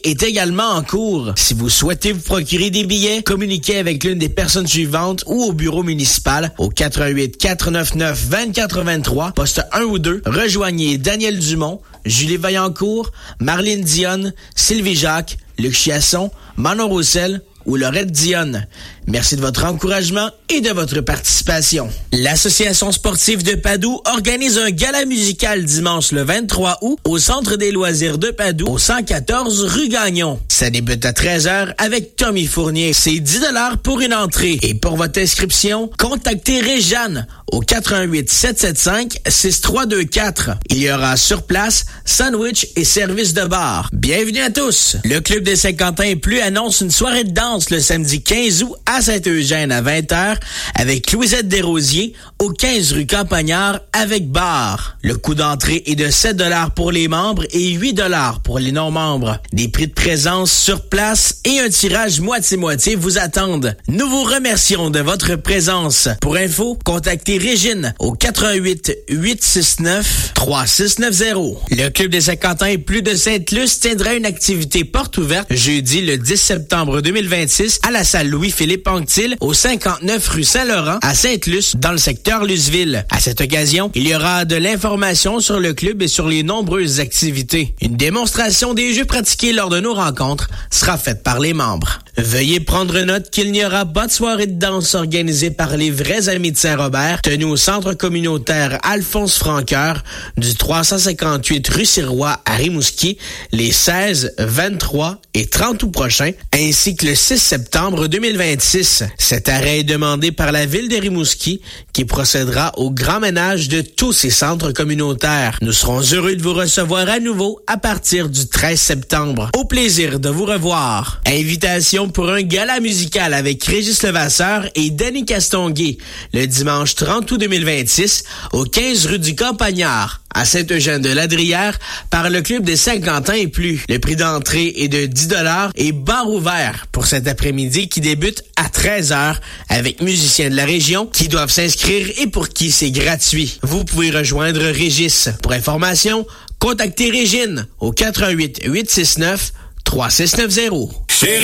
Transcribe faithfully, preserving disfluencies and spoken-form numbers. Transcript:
est également en cours. Si vous souhaitez vous procurer des billets, communiquez avec l'une des personnes suivantes ou au bureau municipal au quatre un huit, quatre neuf neuf, deux quatre deux trois, poste un ou deux. Rejoignez Daniel Dumont, Julie Vaillancourt, Marlène Dionne, Sylvie Jacques, Luc Chiasson, Manon Roussel ou Laurette Dionne. Merci de votre encouragement et de votre participation. L'Association sportive de Padoue organise un gala musical dimanche le vingt-trois août au Centre des loisirs de Padoue, au cent quatorze rue Gagnon. Ça débute à treize heures avec Tommy Fournier. C'est dix dollars pour une entrée. Et pour votre inscription, contactez Réjeanne au quatre un huit, sept sept cinq, six trois deux quatre. Il y aura sur place sandwich et service de bar. Bienvenue à tous. Le Club des Saint-Quentin et plus annonce une soirée de danse le samedi quinze août à Saint-Eugène à vingt heures avec Louisette Desrosiers au quinze rue Campagnard avec bar. Le coût d'entrée est de sept dollars pour les membres et huit dollars pour les non-membres. Des prix de présence sur place et un tirage moitié-moitié vous attendent. Nous vous remercions de votre présence. Pour info, contactez Régine au quatre un huit, huit six neuf, trois six neuf zéro. Le Club des Saint-Quentin et plus de Sainte-Luce tiendra une activité porte ouverte jeudi le dix septembre deux mille vingt-six à la salle Louis-Philippe Anctil au cinquante-neuf rue Saint-Laurent à Sainte-Luce dans le secteur Luceville. À cette occasion, il y aura de l'information sur le club et sur les nombreuses activités. Une démonstration des jeux pratiqués lors de nos rencontres sera faite par les membres. Veuillez prendre note qu'il n'y aura pas de soirée de danse organisée par les vrais amis de Saint-Robert, tenue au centre communautaire Alphonse Franqueur du trois cent cinquante-huit rue Sirois à Rimouski les seize, vingt-trois et trente août prochains, ainsi que le six septembre deux mille vingt-six. Cet arrêt est demandé par la ville de Rimouski qui procédera au grand ménage de tous ces centres communautaires. Nous serons heureux de vous recevoir à nouveau à partir du treize septembre. Au plaisir de vous revoir. Invitation pour un gala musical avec Régis Levasseur et Danny Castonguay le dimanche trente août deux mille vingt-six au quinze rue du Campagnard à Saint-Eugène-de-Ladrière par le Club des Saint-Quentin et plus. Le prix d'entrée est de dix dollars et bar ouvert pour cet après-midi qui débute à treize heures avec musiciens de la région qui doivent s'inscrire et pour qui c'est gratuit. Vous pouvez rejoindre Régis. Pour information, contactez Régine au quatre un huit, huit six neuf, trois six neuf zéro. Chérie.